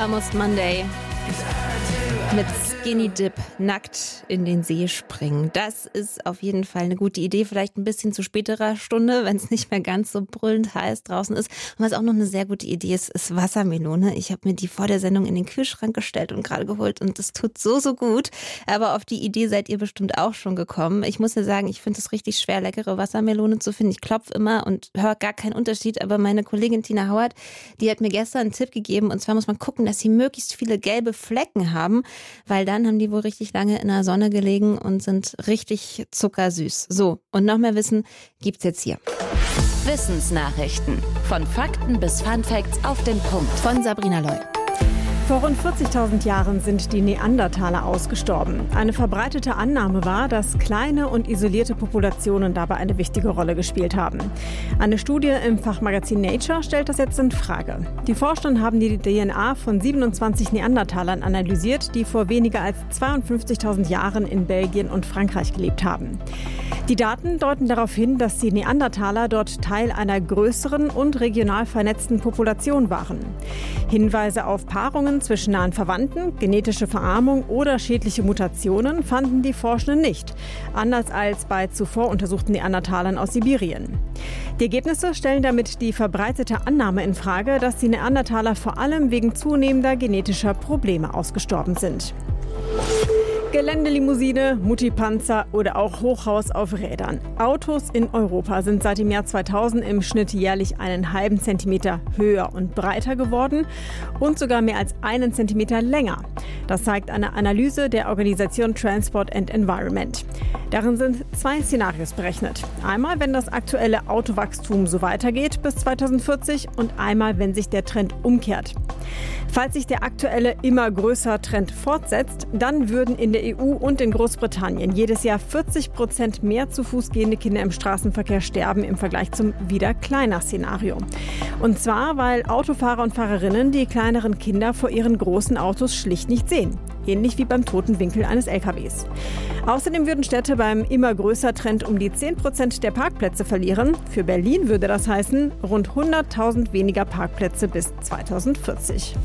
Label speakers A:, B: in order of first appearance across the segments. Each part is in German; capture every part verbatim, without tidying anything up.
A: Almost Monday. Mit Skinny Dip nackt in den See springen. Das ist auf jeden Fall eine gute Idee. Vielleicht ein bisschen zu späterer Stunde, wenn es nicht mehr ganz so brüllend heiß draußen ist. Und was auch noch eine sehr gute Idee ist, ist Wassermelone. Ich habe mir die vor der Sendung in den Kühlschrank gestellt und gerade geholt und das tut so, so gut. Aber auf die Idee seid ihr bestimmt auch schon gekommen. Ich muss ja sagen, ich finde es richtig schwer, leckere Wassermelone zu finden. Ich klopfe immer und höre gar keinen Unterschied. Aber meine Kollegin Tina Hauert, die hat mir gestern einen Tipp gegeben. Und zwar muss man gucken, dass sie möglichst viele gelbe Flecken haben, weil dann haben die wohl richtig lange in der Sonne gelegen und sind richtig zuckersüß. So, und noch mehr Wissen gibt's jetzt hier.
B: Wissensnachrichten. Von Fakten bis Funfacts auf den Punkt.
A: Von Sabrina Loy.
C: Vor rund vierzigtausend Jahren sind die Neandertaler ausgestorben. Eine verbreitete Annahme war, dass kleine und isolierte Populationen dabei eine wichtige Rolle gespielt haben. Eine Studie im Fachmagazin Nature stellt das jetzt in Frage. Die Forscher haben die D N A von siebenundzwanzig Neandertalern analysiert, die vor weniger als zweiundfünfzigtausend Jahren in Belgien und Frankreich gelebt haben. Die Daten deuten darauf hin, dass die Neandertaler dort Teil einer größeren und regional vernetzten Population waren. Hinweise auf Paarungen zwischen nahen Verwandten, genetische Verarmung oder schädliche Mutationen fanden die Forschenden nicht, anders als bei zuvor untersuchten Neandertalern aus Sibirien. Die Ergebnisse stellen damit die verbreitete Annahme in Frage, dass die Neandertaler vor allem wegen zunehmender genetischer Probleme ausgestorben sind. Geländelimousine, Mutti-Panzer oder auch Hochhaus auf Rädern. Autos in Europa sind seit dem Jahr zweitausend im Schnitt jährlich einen halben Zentimeter höher und breiter geworden und sogar mehr als einen Zentimeter länger. Das zeigt eine Analyse der Organisation Transport and Environment. Darin sind zwei Szenarios berechnet. Einmal, wenn das aktuelle Autowachstum so weitergeht bis zweitausendvierzig und einmal, wenn sich der Trend umkehrt. Falls sich der aktuelle immer größer Trend fortsetzt, dann würden in der E U und in Großbritannien jedes Jahr vierzig Prozent mehr zu Fuß gehende Kinder im Straßenverkehr sterben im Vergleich zum wieder kleiner Szenario. Und zwar, weil Autofahrer und Fahrerinnen die kleineren Kinder vor ihren großen Autos schlicht nicht sehen. Ähnlich wie beim toten Winkel eines L K Ws. Außerdem würden Städte beim immer größer Trend um die zehn Prozent der Parkplätze verlieren. Für Berlin würde das heißen, rund hunderttausend weniger Parkplätze bis zweitausendvierzig.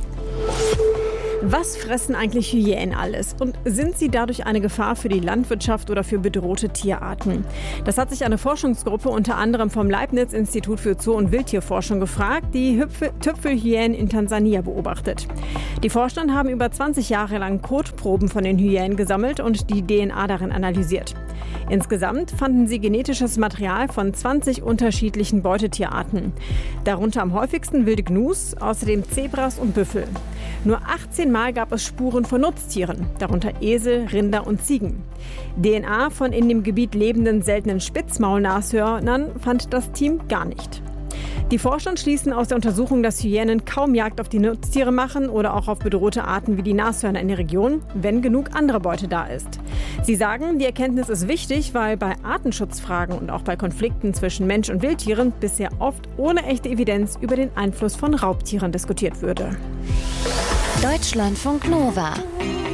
C: Was fressen eigentlich Hyänen alles? Und sind sie dadurch eine Gefahr für die Landwirtschaft oder für bedrohte Tierarten? Das hat sich eine Forschungsgruppe unter anderem vom Leibniz-Institut für Zoo- und Wildtierforschung gefragt, die Hüpfe- Tüpfelhyänen in Tansania beobachtet. Die Forscher haben über zwanzig Jahre lang Kotproben von den Hyänen gesammelt und die D N A darin analysiert. Insgesamt fanden sie genetisches Material von zwanzig unterschiedlichen Beutetierarten. Darunter am häufigsten wilde Gnus, außerdem Zebras und Büffel. Nur achtzehn Mal gab es Spuren von Nutztieren, darunter Esel, Rinder und Ziegen. D N A von in dem Gebiet lebenden seltenen Spitzmaulnashörnern fand das Team gar nicht. Die Forscher schließen aus der Untersuchung, dass Hyänen kaum Jagd auf die Nutztiere machen oder auch auf bedrohte Arten wie die Nashörner in der Region, wenn genug andere Beute da ist. Sie sagen, die Erkenntnis ist wichtig, weil bei Artenschutzfragen und auch bei Konflikten zwischen Mensch und Wildtieren bisher oft ohne echte Evidenz über den Einfluss von Raubtieren diskutiert würde.
B: Deutschlandfunk Nova.